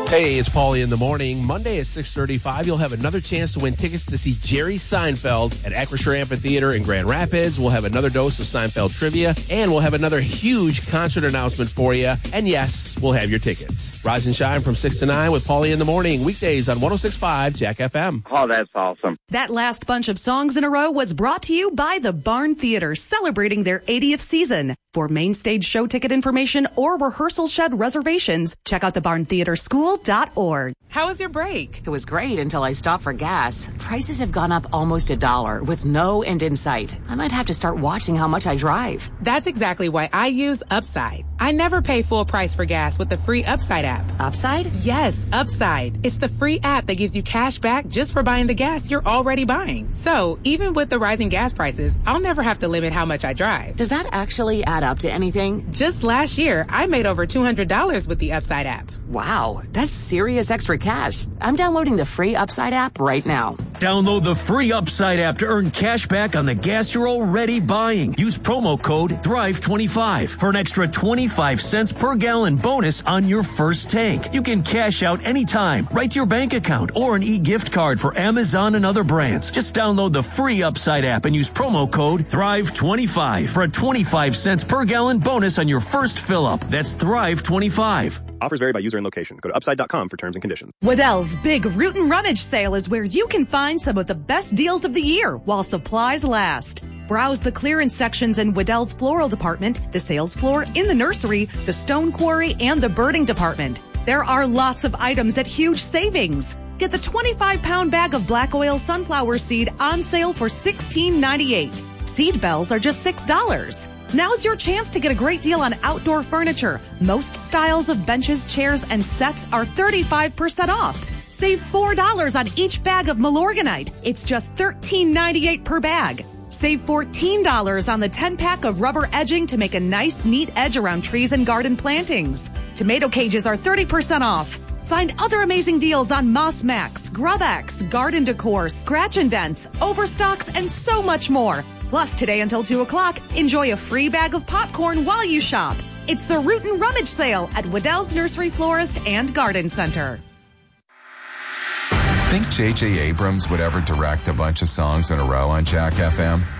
Hey, it's Paulie in the morning. Monday at 6:35, you'll have another chance to win tickets to see Jerry Seinfeld at Acrisure Amphitheater in Grand Rapids. We'll have another dose of Seinfeld trivia, and we'll have another huge concert announcement for you. And yes, we'll have your tickets. Rise and shine from 6 to 9 with Paulie in the morning, weekdays on 106.5 Jack FM. Oh, that's awesome. That last bunch of songs in a row was brought to you by the Barn Theater, celebrating their 80th season. For main stage show ticket information or rehearsal shed reservations, check out thebarntheaterschool.org. How was your break? It was great until I stopped for gas. Prices have gone up almost $1 with no end in sight. I might have to start watching how much I drive. That's exactly why I use Upside. I never pay full price for gas with the free Upside app. Upside? Yes, Upside. It's the free app that gives you cash back just for buying the gas you're already buying. So even with the rising gas prices, I'll never have to limit how much I drive. Does that actually add up to anything? Just last year, I made over $200 with the Upside app. Wow, that's serious extra cash. I'm downloading the free Upside app right now. Download the free Upside app to earn cash back on the gas you're already buying. Use promo code THRIVE25 for an extra 25 cents per gallon bonus on your first tank. You can cash out anytime, right to your bank account, or an e-gift card for Amazon and other brands. Just download the free Upside app and use promo code THRIVE25 for a 25 cents per gallon bonus on your first fill-up. That's THRIVE25. Offers vary by user and location. Go to upside.com for terms and conditions. Waddell's Big Root and Rummage Sale is where you can find some of the best deals of the year while supplies last. Browse the clearance sections in Waddell's Floral Department, the sales floor, in the nursery, the stone quarry, and the birding department. There are lots of items at huge savings. Get the 25-pound bag of black oil sunflower seed on sale for $16.98. Seed bells are just $6. Now's your chance to get a great deal on outdoor furniture. Most styles of benches, chairs, and sets are 35% off. Save $4 on each bag of Milorganite. It's just $13.98 per bag. Save $14 on the 10-pack of rubber edging to make a nice, neat edge around trees and garden plantings. Tomato cages are 30% off. Find other amazing deals on Moss Max, Grub-X, Garden Decor, Scratch and Dents, Overstocks, and so much more. Plus, today until 2 o'clock, enjoy a free bag of popcorn while you shop. It's the Root and Rummage Sale at Waddell's Nursery Florist and Garden Center. Think J.J. Abrams would ever direct a bunch of songs in a row on Jack FM?